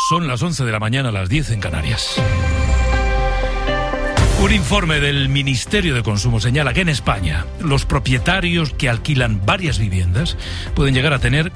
Son las 11 de la mañana, las 10 en Canarias. Un informe del Ministerio de Consumo señala que en España los propietarios que alquilan varias viviendas pueden llegar a tener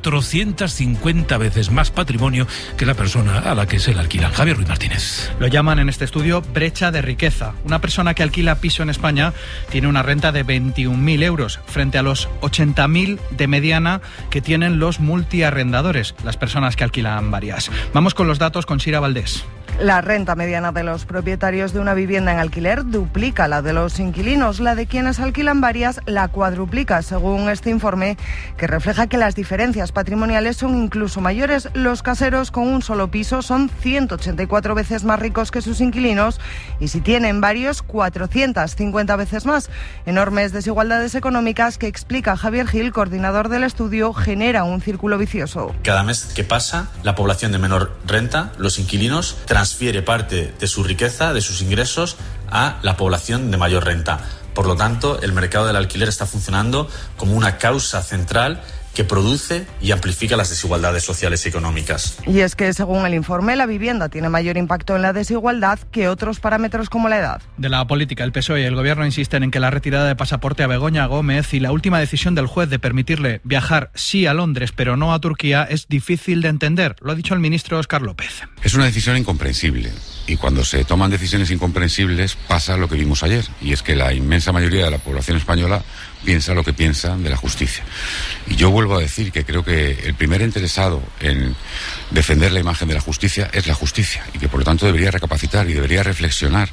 450 veces más patrimonio que la persona a la que se la alquilan. Javier Ruiz Martínez. Lo llaman en este estudio brecha de riqueza. Una persona que alquila piso en España tiene una renta de 21.000 euros frente a los 80.000 de mediana que tienen los multiarrendadores, las personas que alquilan varias. Vamos con los datos con Sira Valdés. La renta mediana de los propietarios de una vivienda en alquiler duplica la de los inquilinos. La de quienes alquilan varias la cuadruplica, según este informe, que refleja que las diferencias patrimoniales son incluso mayores. Los caseros con un solo piso son 184 veces más ricos que sus inquilinos y si tienen varios, 450 veces más. Enormes desigualdades económicas que, explica Javier Gil, coordinador del estudio, genera un círculo vicioso. Cada mes que pasa, la población de menor renta, los inquilinos, transfiere parte de su riqueza, de sus ingresos, a la población de mayor renta. Por lo tanto, el mercado del alquiler está funcionando como una causa central que produce y amplifica las desigualdades sociales y económicas. Y es que, según el informe, la vivienda tiene mayor impacto en la desigualdad que otros parámetros como la edad. De la política, el PSOE y el Gobierno insisten en que la retirada de pasaporte a Begoña Gómez y la última decisión del juez de permitirle viajar sí a Londres pero no a Turquía es difícil de entender. Lo ha dicho el ministro Óscar López. Es una decisión incomprensible y cuando se toman decisiones incomprensibles pasa lo que vimos ayer, y es que la inmensa mayoría de la población española piensa lo que piensa de la justicia. Y yo vuelvo a decir que creo que el primer interesado en defender la imagen de la justicia es la justicia y que por lo tanto debería recapacitar y debería reflexionar,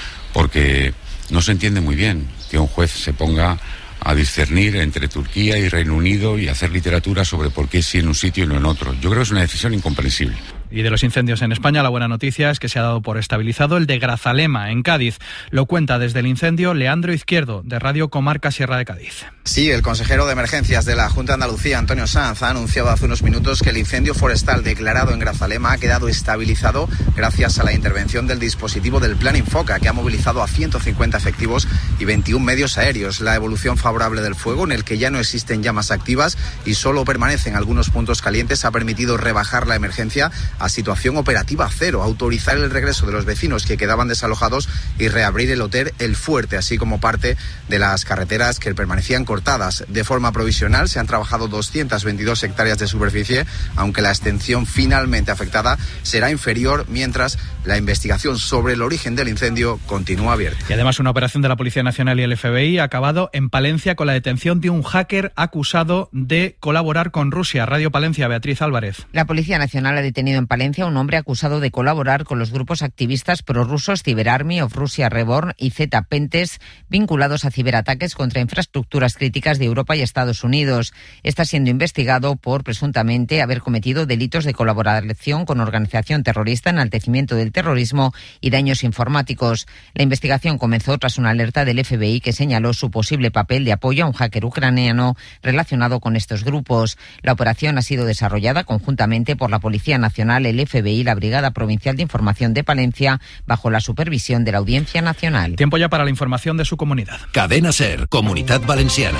porque no se entiende muy bien que un juez se ponga a discernir entre Turquía y Reino Unido y hacer literatura sobre por qué sí en un sitio y no en otro. Yo creo que es una decisión incomprensible. Y de los incendios en España, la buena noticia es que se ha dado por estabilizado el de Grazalema, en Cádiz. Lo cuenta desde el incendio Leandro Izquierdo, de Radio Comarca Sierra de Cádiz. Sí, el consejero de Emergencias de la Junta de Andalucía, Antonio Sanz, ha anunciado hace unos minutos que el incendio forestal declarado en Grazalema ha quedado estabilizado gracias a la intervención del dispositivo del Plan Infoca, que ha movilizado a 150 efectivos y 21 medios aéreos. La evolución favorable del fuego, en el que ya no existen llamas activas y solo permanecen algunos puntos calientes, ha permitido rebajar la emergencia a situación operativa cero, autorizar el regreso de los vecinos que quedaban desalojados y reabrir el hotel El Fuerte, así como parte de las carreteras que permanecían cortadas. De forma provisional se han trabajado 222 hectáreas de superficie, aunque la extensión finalmente afectada será inferior, mientras la investigación sobre el origen del incendio continúa abierta. Y además una operación de la Policía Nacional y el FBI ha acabado en Palencia con la detención de un hacker acusado de colaborar con Rusia. Radio Palencia, Beatriz Álvarez. La Policía Nacional ha detenido en Palencia a un hombre acusado de colaborar con los grupos activistas prorrusos CyberArmy of Russia Reborn y Z-Pentes, vinculados a ciberataques contra infraestructuras críticas de Europa y Estados Unidos. Está siendo investigado por presuntamente haber cometido delitos de colaboración con organización terrorista, enaltecimiento del terrorismo y daños informáticos. La investigación comenzó tras una alerta del FBI que señaló su posible papel de apoyo a un hacker ucraniano relacionado con estos grupos. La operación ha sido desarrollada conjuntamente por la Policía Nacional, el FBI y la Brigada Provincial de Información de Palencia, bajo la supervisión de la Audiencia Nacional. Tiempo ya para la información de su comunidad. Cadena SER, Comunitat Valenciana.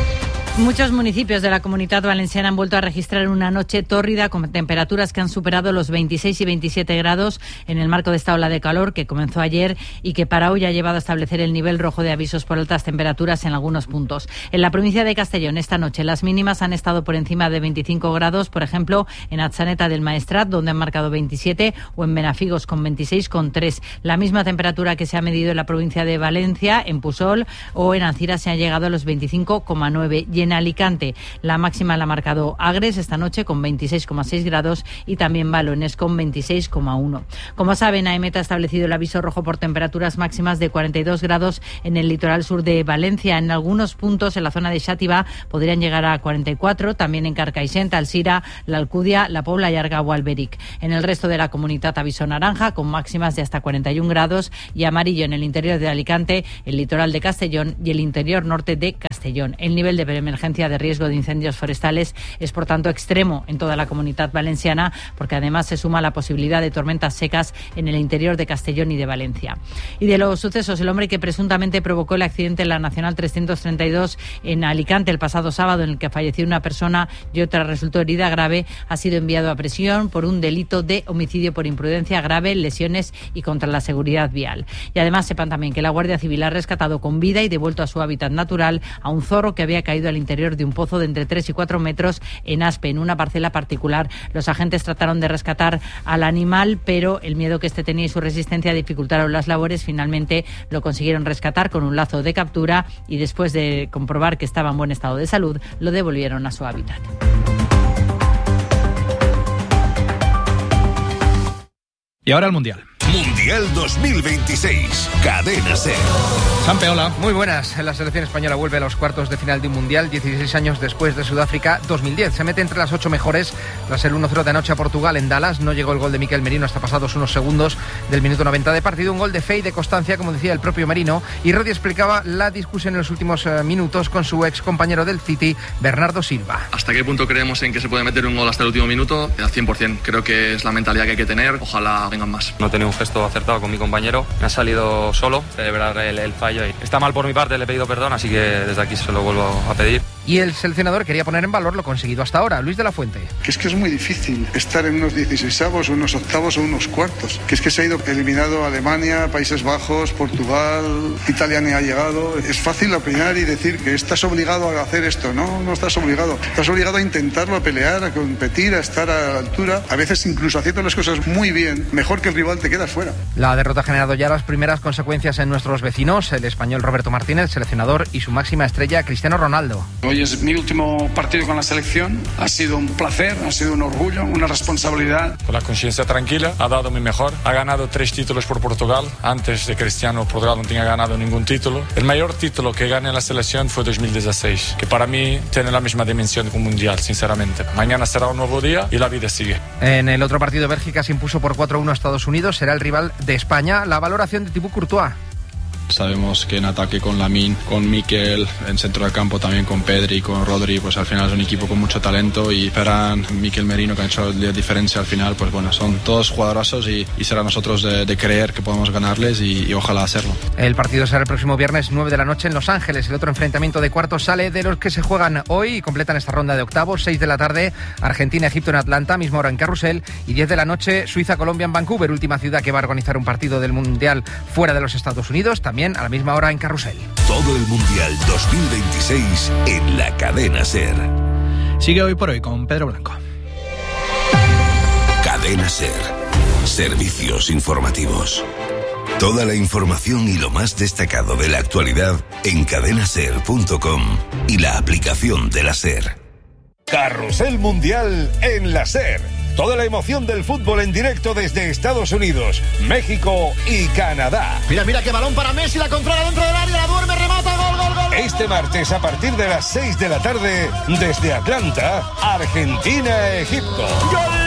Muchos municipios de la Comunidad Valenciana han vuelto a registrar una noche tórrida con temperaturas que han superado los 26 y 27 grados en el marco de esta ola de calor que comenzó ayer y que para hoy ha llevado a establecer el nivel rojo de avisos por altas temperaturas en algunos puntos. En la provincia de Castellón esta noche las mínimas han estado por encima de 25 grados, por ejemplo en Atzeneta del Maestrat, donde han marcado 27, o en Benafigos con 26,3. La misma temperatura que se ha medido en la provincia de Valencia, en Pusol o en Alcira se ha llegado a los 25,9. Y en Alicante la máxima la ha marcado Agres esta noche con 26,6 grados y también Balones con 26,1. Como saben, AEMET ha establecido el aviso rojo por temperaturas máximas de 42 grados en el litoral sur de Valencia. En algunos puntos en la zona de Xàtiva podrían llegar a 44, también en Carcaixent, Alcira, la Alcúdia, la Pobla Llarga o Alberic. En el resto de la comunidad aviso naranja con máximas de hasta 41 grados y amarillo en el interior de Alicante, el litoral de Castellón y el interior norte de Castellón. El nivel de emergencia emergencia de riesgo de incendios forestales es, por tanto, extremo en toda la Comunidad Valenciana, porque además se suma la posibilidad de tormentas secas en el interior de Castellón y de Valencia. Y de los sucesos, el hombre que presuntamente provocó el accidente en la Nacional 332 en Alicante el pasado sábado, en el que falleció una persona y otra resultó herida grave, ha sido enviado a prisión por un delito de homicidio por imprudencia grave, lesiones y contra la seguridad vial. Y además sepan también que la Guardia Civil ha rescatado con vida y devuelto a su hábitat natural a un zorro que había caído al interior de un pozo de entre 3 y 4 metros en Aspe, en una parcela particular. Los agentes trataron de rescatar al animal, pero el miedo que este tenía y su resistencia dificultaron las labores. Finalmente lo consiguieron rescatar con un lazo de captura y después de comprobar que estaba en buen estado de salud, lo devolvieron a su hábitat. Y ahora el Mundial. Mundial 2026. Cadena SER. Sampe, hola. Muy buenas. La selección española vuelve a los cuartos de final de un Mundial 16 años después de Sudáfrica 2010. Se mete entre las 8 mejores tras el 1-0 de anoche a Portugal en Dallas. No llegó el gol de Mikel Merino hasta pasados unos segundos del minuto 90 de partido. Un gol de fe y de constancia, como decía el propio Merino. Y Rodi explicaba la discusión en los últimos minutos con su ex compañero del City, Bernardo Silva. ¿Hasta qué punto creemos en que se puede meter un gol hasta el último minuto? Al 100%. Creo que es la mentalidad que hay que tener. Ojalá vengan más. No he tenido un gesto acertado con mi compañero. Me ha salido solo celebrar el fallo. Y está mal por mi parte, le he pedido perdón, así que desde aquí se lo vuelvo a pedir. Y el seleccionador quería poner en valor lo conseguido hasta ahora. Luis de la Fuente. Que es muy difícil estar en unos 16avos, unos octavos o unos cuartos. Que se ha ido eliminado Alemania, Países Bajos, Portugal, Italia ni ha llegado. Es fácil opinar y decir que estás obligado a hacer esto. No estás obligado. Estás obligado a intentarlo, a pelear, a competir, a estar a la altura. A veces incluso haciendo las cosas muy bien, mejor que el rival te quedas fuera. La derrota ha generado ya las primeras consecuencias en nuestros vecinos. El español Roberto Martínez, seleccionador, y su máxima estrella, Cristiano Ronaldo. Hoy es mi último partido con la selección. Ha sido un placer, ha sido un orgullo, una responsabilidad. Con la conciencia tranquila, ha dado mi mejor. Ha ganado 3 títulos por Portugal. Antes de Cristiano, Portugal no tenía ganado ningún título. El mayor título que gané en la selección fue 2016, que para mí tiene la misma dimensión que un mundial, sinceramente. Mañana será un nuevo día y la vida sigue. En el otro partido, Bélgica se impuso por 4-1 a Estados Unidos. Será el rival de España. La valoración de Thibaut Courtois. Sabemos que en ataque con Lamine, con Mikel, en centro del campo también con Pedri, con Rodri, pues al final es un equipo con mucho talento, y Ferran, Mikel Merino, que han hecho la diferencia al final, pues bueno, son todos jugadorazos y será nosotros de creer que podemos ganarles y ojalá hacerlo. El partido será el próximo viernes 9 de la noche en Los Ángeles. El otro enfrentamiento de cuartos sale de los que se juegan hoy y completan esta ronda de octavos. 6 de la tarde, Argentina-Egipto en Atlanta, misma hora en Carrusel, y 10 de la noche, Suiza-Colombia en Vancouver, última ciudad que va a organizar un partido del Mundial fuera de los Estados Unidos, también a la misma hora en Carrusel. Todo el Mundial 2026 en la Cadena SER. Sigue Hoy por Hoy con Pedro Blanco. Cadena SER. Servicios informativos. Toda la información y lo más destacado de la actualidad en cadenaser.com y la aplicación de la SER. Carrusel Mundial en la SER. Toda la emoción del fútbol en directo desde Estados Unidos, México y Canadá. Mira qué balón para Messi, la controla dentro del área, la duerme, remata, gol. Este martes a partir de las 6 de la tarde, desde Atlanta, Argentina-Egipto. ¡Gol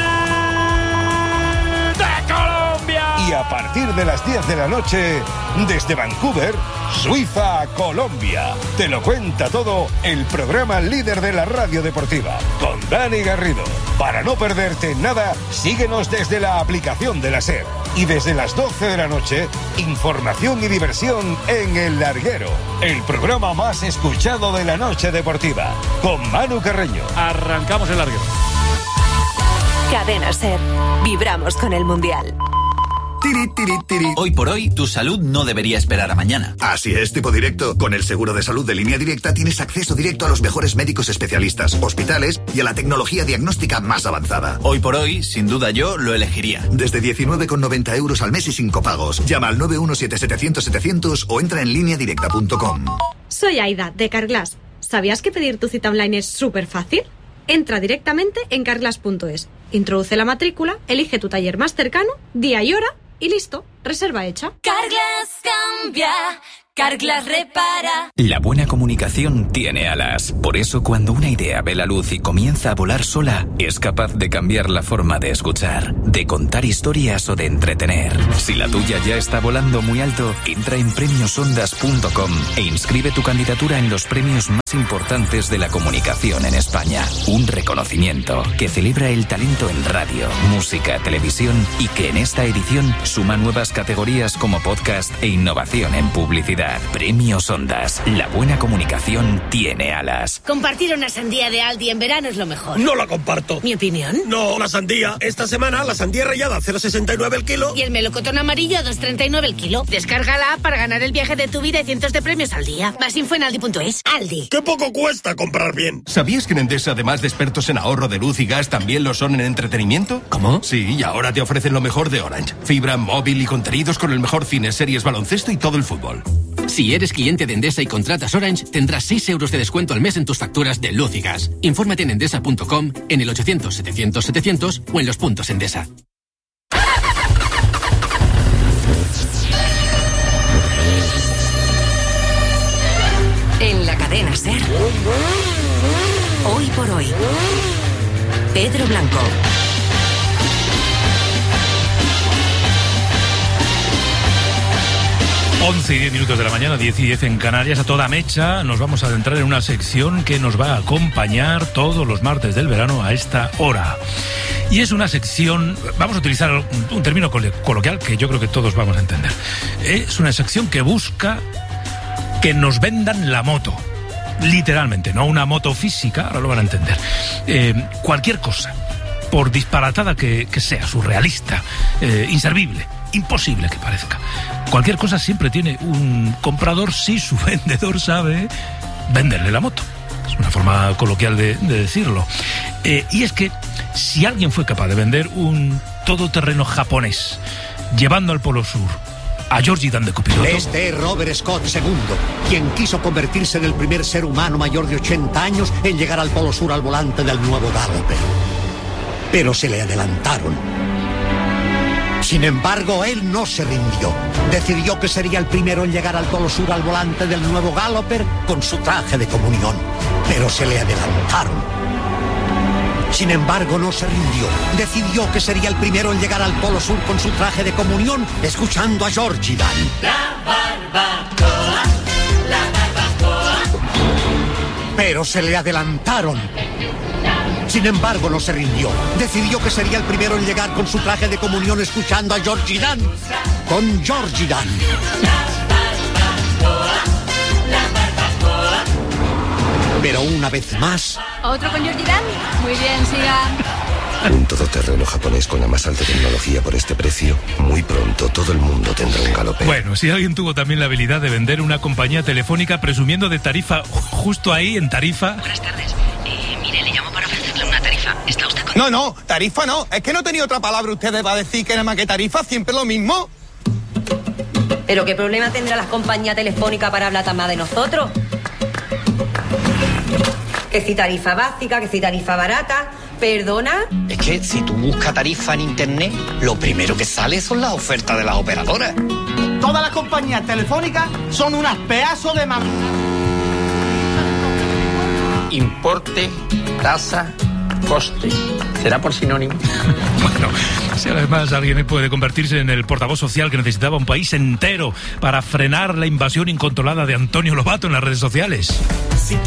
de Colombia! Y a partir de las 10 de la noche, desde Vancouver, Suiza-Colombia. Te lo cuenta todo el programa líder de la radio deportiva, con Dani Garrido. Para no perderte nada, síguenos desde la aplicación de la SER. Y desde las 12 de la noche, información y diversión en El Larguero, el programa más escuchado de la noche deportiva, con Manu Carreño. Arrancamos El Larguero. Cadena SER. Vibramos con el Mundial. Hoy por hoy, tu salud no debería esperar a mañana. Así es, Tipo Directo. Con el seguro de salud de Línea Directa tienes acceso directo a los mejores médicos especialistas, hospitales y a la tecnología diagnóstica más avanzada. Hoy por hoy, sin duda yo lo elegiría. Desde 19,90 euros al mes y sin copagos. Llama al 917-700-700 o entra en lineadirecta.com. Soy Aida, de Carglass. ¿Sabías que pedir tu cita online es súper fácil? Entra directamente en carglass.es, introduce la matrícula, elige tu taller más cercano, día y hora, y listo, reserva hecha. Carglass cambia, Carglass repara. La buena comunicación tiene alas. Por eso, cuando una idea ve la luz y comienza a volar sola, es capaz de cambiar la forma de escuchar, de contar historias o de entretener. Si la tuya ya está volando muy alto, entra en premiosondas.com e inscribe tu candidatura en los premios más importantes de la comunicación en España. Un reconocimiento que celebra el talento en radio, música, televisión y que en esta edición suma nuevas categorías como podcast e innovación en publicidad. Premios Ondas. La buena comunicación tiene alas. Compartir una sandía de Aldi en verano es lo mejor. No la comparto. ¿Mi opinión? No, la sandía. Esta semana la sandía rallada 0,69 el kilo. Y el melocotón amarillo a 2,39 el kilo. Descarga la app para ganar el viaje de tu vida y cientos de premios al día. Más info en aldi.es. Aldi. ¡Qué poco cuesta comprar bien! ¿Sabías que en Endesa, además de expertos en ahorro de luz y gas, también lo son en entretenimiento? ¿Cómo? Sí, y ahora te ofrecen lo mejor de Orange. Fibra, móvil y contenidos con el mejor cine, series, baloncesto y todo el fútbol. Si eres cliente de Endesa y contratas Orange, tendrás 6 euros de descuento al mes en tus facturas de luz y gas. Infórmate en endesa.com, en el 800-700-700 o en los puntos Endesa. En la cadena SER. Hoy por hoy. Pedro Blanco. 11 y 10 minutos de la mañana, 10 y 10 en Canarias, a toda mecha. Nos vamos a adentrar en una sección que nos va a acompañar todos los martes del verano a esta hora. Y es una sección, vamos a utilizar un término coloquial que yo creo que todos vamos a entender. Es una sección que busca que nos vendan la moto. Literalmente, no una moto física, ahora lo van a entender. Cualquier cosa, por disparatada que sea, surrealista, inservible, imposible que parezca. Cualquier cosa siempre tiene un comprador si su vendedor sabe venderle la moto. Es una forma coloquial de decirlo. Y es que si alguien fue capaz de vender un todoterreno japonés llevando al Polo Sur a Georgie Dan de copiloto... Este es Robert Scott II, quien quiso convertirse en el primer ser humano mayor de 80 años en llegar al Polo Sur al volante del nuevo Galloper. Pero se le adelantaron. Sin embargo, él no se rindió. Decidió que sería el primero en llegar al Polo Sur al volante del nuevo Galloper con su traje de comunión. Pero se le adelantaron. Sin embargo, no se rindió. Decidió que sería el primero en llegar al Polo Sur con su traje de comunión, escuchando a Georgie Dan. La barbacoa, la barbacoa. Pero se le adelantaron. Sin embargo, no se rindió. Decidió que sería el primero en llegar con su traje de comunión, escuchando a Georgie Dan. Con Georgie Dan. Pero una vez más... ¿Otro con Georgie Dan? Muy bien, siga. Un todoterreno japonés con la más alta tecnología por este precio. Muy pronto todo el mundo tendrá un Galloper. Bueno, si alguien tuvo también la habilidad de vender una compañía telefónica presumiendo de tarifa justo ahí, en tarifa... Buenas tardes. Mire, le llamo para ofrecerle una tarifa. ¿Está usted con...? No, tarifa no. Es que no tenía otra palabra ustedes para decir que nada más que tarifa, siempre lo mismo. ¿Pero qué problema tendrá la compañía telefónica para hablar tan más de nosotros? Que si tarifa básica, que si tarifa barata... ¿Perdona? Es que si tú buscas tarifa en internet, lo primero que sale son las ofertas de las operadoras. Todas las compañías telefónicas son unas pedazos de Importe, tasa, coste. ¿Será por sinónimo? Bueno, si además alguien puede convertirse en el portavoz social que necesitaba un país entero para frenar la invasión incontrolada de Antonio Lobato en las redes sociales. Si